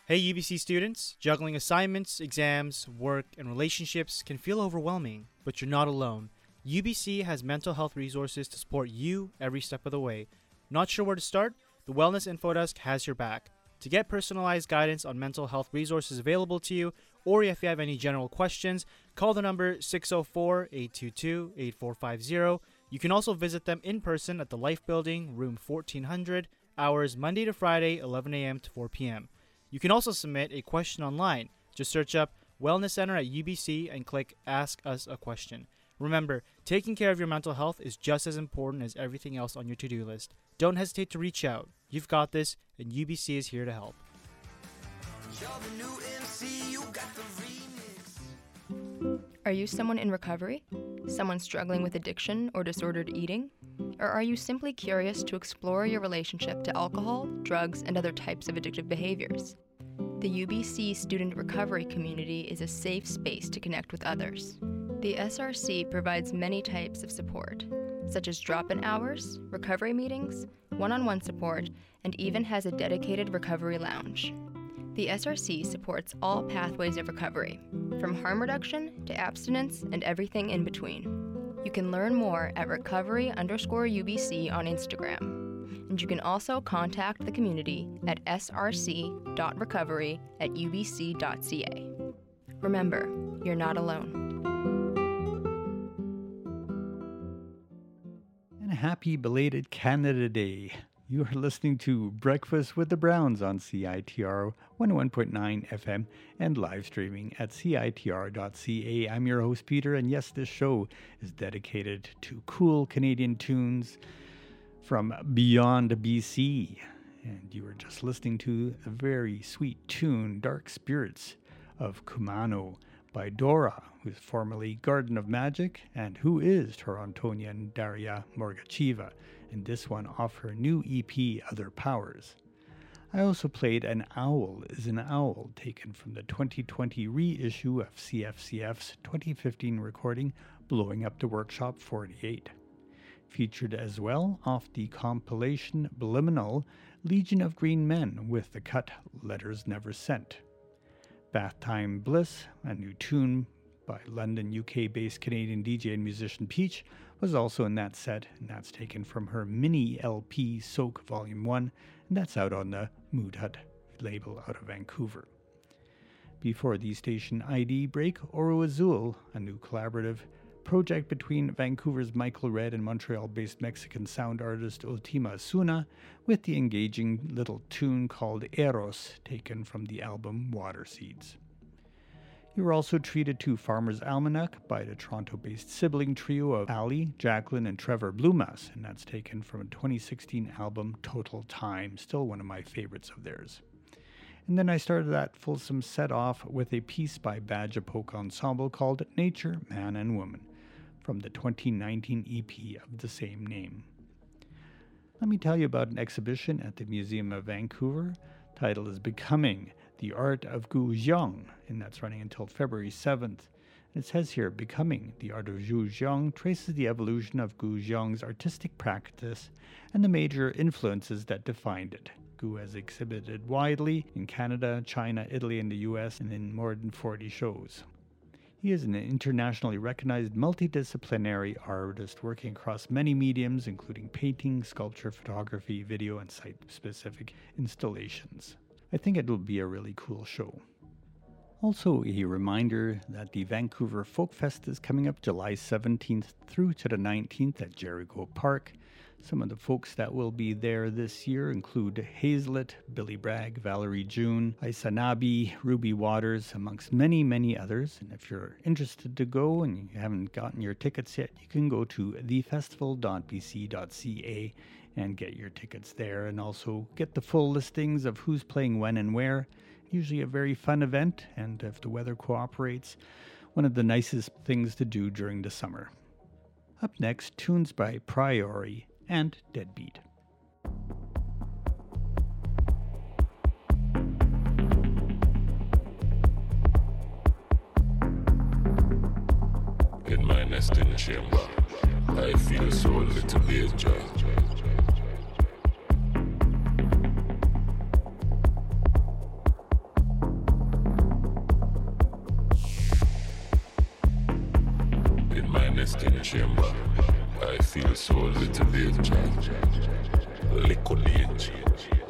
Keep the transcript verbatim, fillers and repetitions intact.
Hey U B C students, juggling assignments, exams, work, and relationships can feel overwhelming, but you're not alone. U B C has mental health resources to support you every step of the way. Not sure where to start? The Wellness Info Desk has your back. To get personalized guidance on mental health resources available to you, or if you have any general questions, call the number six oh four, eight two two, eight four five zero. You can also visit them in person at the Life Building, room fourteen hundred, hours Monday to Friday, eleven a.m. to four p.m. You can also submit a question online. Just search up Wellness Center at U B C and click Ask Us a Question. Remember, taking care of your mental health is just as important as everything else on your to-do list. Don't hesitate to reach out. You've got this, and U B C is here to help. Are you someone in recovery? Someone struggling with addiction or disordered eating? Or are you simply curious to explore your relationship to alcohol, drugs, and other types of addictive behaviors? The U B C student recovery community is a safe space to connect with others. The S R C provides many types of support, such as drop-in hours, recovery meetings, one-on-one support, and even has a dedicated recovery lounge. The S R C supports all pathways of recovery, from harm reduction to abstinence and everything in between. You can learn more at recovery underscore UBC on Instagram. And you can also contact the community at src.recovery at ubc.ca. Remember, you're not alone. And a happy belated Canada Day. You are listening to Breakfast with the Browns on C I T R one oh one point nine F M and live streaming at C I T R dot C A. I'm your host, Peter, and yes, this show is dedicated to cool Canadian tunes from beyond B C. And you were just listening to a very sweet tune, Dark Spirits of Kumano by Dora, who's formerly Garden of Magic, and who is Torontonian Daria Morgachiva, and this one off her new E P, Other Powers. I also played An Owl is an Owl, taken from the twenty twenty reissue of C F C F's twenty fifteen recording, Blowing Up the Workshop forty-eight. Featured as well off the compilation Bliminal, Legion of Green Men with the cut Letters Never Sent. Bath Time Bliss, a new tune by London, U K-based Canadian D J and musician Peach, was also in that set, and that's taken from her mini L P Soak Volume one, and that's out on the Mood Hut label out of Vancouver. Before the station I D break, Oro Azul, a new collaborative project between Vancouver's Michael Red and Montreal-based Mexican sound artist Ultima Suna, with the engaging little tune called Eros, taken from the album Water Seeds. You were also treated to Farmer's Almanac by the Toronto-based sibling trio of Ali, Jacqueline, and Trevor Blumas, and that's taken from a twenty sixteen album Total Time, still one of my favorites of theirs. And then I started that fulsome set off with a piece by Badge of Polka Ensemble called Nature, Man and Woman, from the twenty nineteen E P of the same name. Let me tell you about an exhibition at the Museum of Vancouver. Title is Becoming, the Art of Gu Zhang, and that's running until February seventh. And it says here, Becoming, the Art of Gu Zhang traces the evolution of Gu Zhang's artistic practice and the major influences that defined it. Gu has exhibited widely in Canada, China, Italy, and the U S, and in more than forty shows. He is an internationally recognized multidisciplinary artist working across many mediums, including painting, sculpture, photography, video, and site-specific installations. I think it will be a really cool show. Also, a reminder that the Vancouver Folk Fest is coming up July seventeenth through to the nineteenth at Jericho Park. Some of the folks that will be there this year include Hazlet, Billy Bragg, Valerie June, Isanabi, Ruby Waters, amongst many, many others. And if you're interested to go and you haven't gotten your tickets yet, you can go to the festival dot b c dot c a and get your tickets there, and also get the full listings of who's playing when and where. Usually a very fun event, and if the weather cooperates, one of the nicest things to do during the summer. Up next, tunes by Priori and Deadbeat. In my nesting chamber, I feel so little danger. in my nesting chamber. I feel so little danger, little danger.